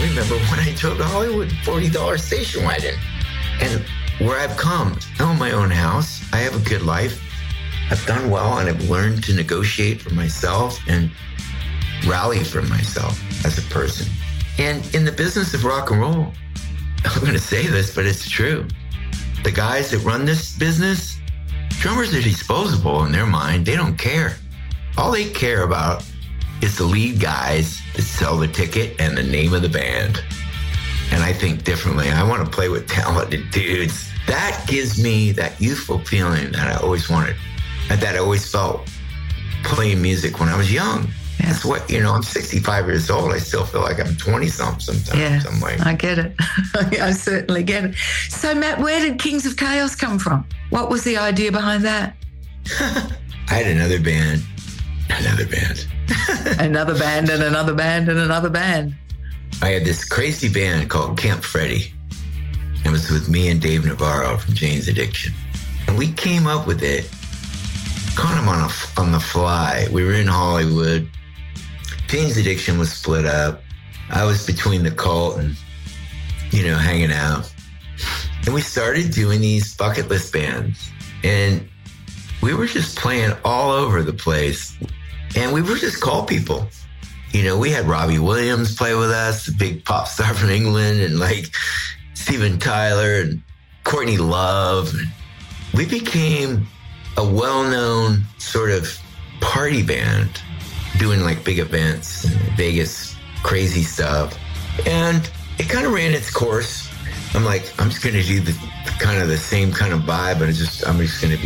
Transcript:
remember when I drove to Hollywood, $40 station wagon. And where I've come, I own my own house. I have a good life. I've done well, and I've learned to negotiate for myself and rally for myself as a person. And in the business of rock and roll, I'm going to say this, but it's true. The guys that run this business, drummers are disposable in their mind. They don't care. All they care about is the lead guys that sell the ticket and the name of the band. And I think differently. I want to play with talented dudes. That gives me that youthful feeling that I always wanted, that I always felt playing music when I was young. Yeah. That's what, I'm 65 years old. I still feel like I'm 20-something sometimes. Yeah, some way. I get it. I certainly get it. So, Matt, where did Kings of Chaos come from? What was the idea behind that? I had another band. Another band and another band. I had this crazy band called Camp Freddy. It was with me and Dave Navarro from Jane's Addiction. And we came up with it kind of on the fly. We were in Hollywood. Jane's Addiction was split up. I was between the Cult and, hanging out. And we started doing these bucket list bands. And we were just playing all over the place. And we were just call people. We had Robbie Williams play with us, the big pop star from England, and Steven Tyler and Courtney Love. We became a well-known sort of party band doing big events in Vegas, crazy stuff. And it kind of ran its course. I'm just going to do the same kind of vibe, but I'm just going to be